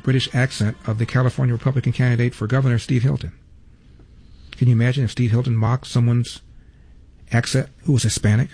British accent of the California Republican candidate for governor, Steve Hilton. Can you imagine if Steve Hilton mocked someone's accent who was Hispanic?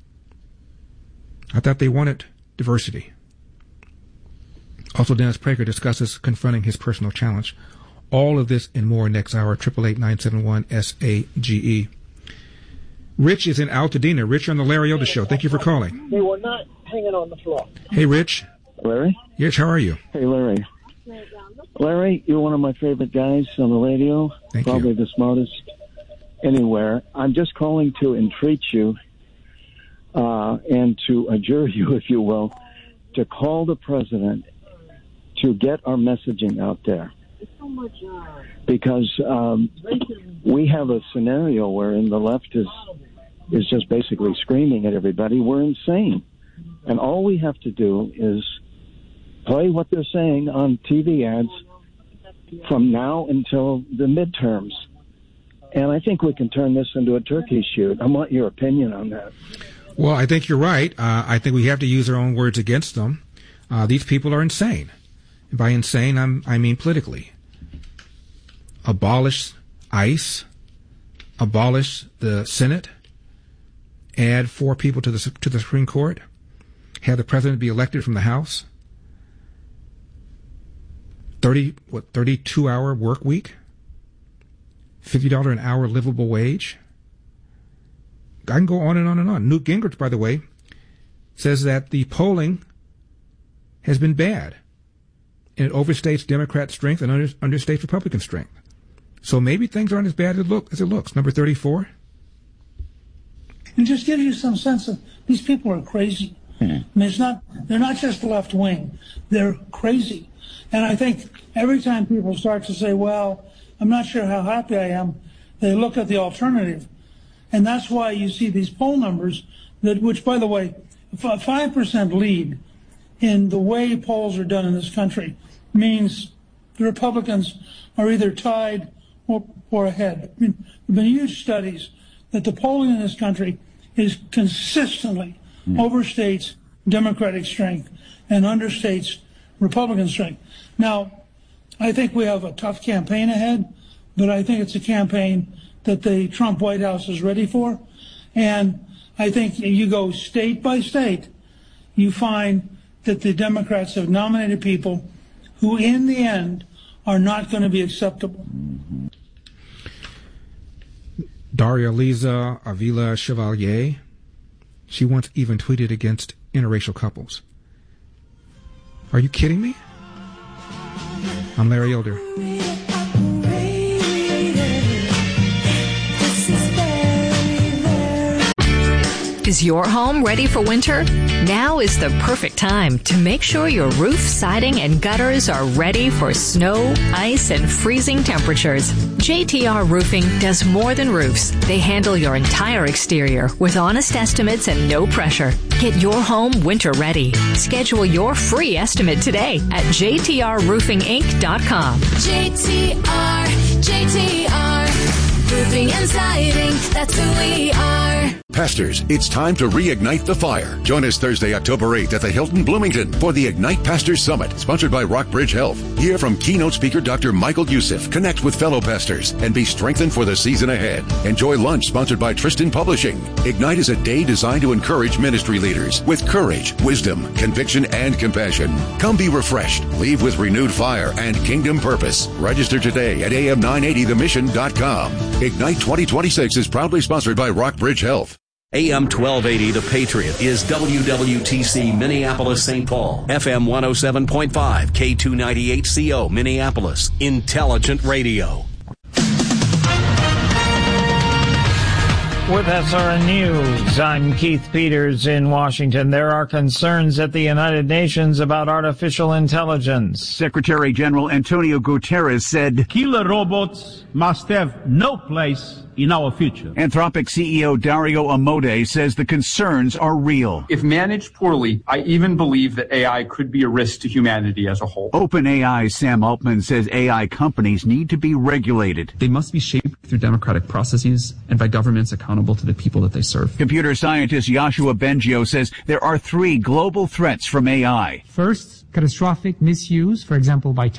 I thought they wanted diversity. Also, Dennis Prager discusses confronting his personal challenge. All of this and more next hour, 888-971-SAGE. Rich is in Altadena. Rich on the Larry Elder Show. Thank you for calling. They were not hanging on the floor. Hey, Rich. Larry? Yes, how are you? Hey, Larry. Larry, you're one of my favorite guys on the radio. Thank you. Probably the smartest anywhere. I'm just calling to entreat you and to adjure you, if you will, to call the president to get our messaging out there. Because we have a scenario wherein the left is just basically screaming at everybody, we're insane. And all we have to do is play what they're saying on TV ads from now until the midterms. And I think we can turn this into a turkey shoot. I want your opinion on that. Well, I think you're right. I think we have to use our own words against them. These people are insane. And by insane, I mean politically. Abolish ICE, abolish the Senate, add 4 people to the Supreme Court, have the president be elected from the House, 32-hour work week, $50 an hour livable wage. I can go on and on and on. Newt Gingrich, by the way, says that the polling has been bad, and it overstates Democrat strength and understates Republican strength. So maybe things aren't as bad as it looks. Number 34. And just give you some sense of these people are crazy. I mean, they're not just left wing. They're crazy. And I think every time people start to say, well, I'm not sure how happy I am, they look at the alternative. And that's why you see these poll numbers which, by the way, 5% lead in the way polls are done in this country means the Republicans are either tied or ahead. I mean, there have been huge studies that the polling in this country is consistently overstates Democratic strength and understates Republican strength. Now, I think we have a tough campaign ahead, but I think it's a campaign that the Trump White House is ready for. And I think you go state by state, you find that the Democrats have nominated people who, in the end, are not going to be acceptable. Daria Liza Avila Chevalier, she once even tweeted against interracial couples. Are you kidding me? I'm Larry Elder. Is your home ready for winter? Now is the perfect time to make sure your roof, siding, and gutters are ready for snow, ice, and freezing temperatures. JTR Roofing does more than roofs. They handle your entire exterior with honest estimates and no pressure. Get your home winter ready. Schedule your free estimate today at jtrroofinginc.com. JTR, roofing and siding, that's who we are. Pastors, it's time to reignite the fire. Join us Thursday, October 8th at the Hilton Bloomington for the Ignite Pastors Summit, sponsored by Rockbridge Health. Hear from keynote speaker Dr. Michael Youssef, connect with fellow pastors, and be strengthened for the season ahead. Enjoy lunch sponsored by Tristan Publishing. Ignite is a day designed to encourage ministry leaders with courage, wisdom, conviction, and compassion. Come be refreshed, leave with renewed fire and kingdom purpose. Register today at am980themission.com. Ignite 2026 is proudly sponsored by Rockbridge Health. AM 1280 The Patriot is WWTC Minneapolis St. Paul, FM 107.5, K298CO Minneapolis, Intelligent Radio. With SRN News, I'm Keith Peters in Washington. There are concerns at the United Nations about artificial intelligence. Secretary General Antonio Guterres said, "Killer robots must have no place in our future." Anthropic CEO Dario Amodei says the concerns are real. If managed poorly, I even believe that AI could be a risk to humanity as a whole. OpenAI's Sam Altman says AI companies need to be regulated. They must be shaped through democratic processes and by governments accountable to the people that they serve. Computer scientist Yoshua Bengio says there are 3 global threats from AI. First, catastrophic misuse, for example, by